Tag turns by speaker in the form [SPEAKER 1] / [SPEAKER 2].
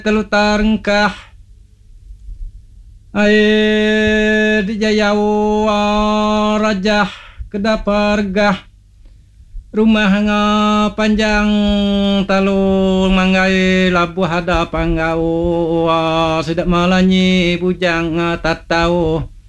[SPEAKER 1] telu tarengkah ae di jayau rajah kedapargah rumah nga panjang talung manggai labuh hadapan ngau sidak malanyi bujang tatau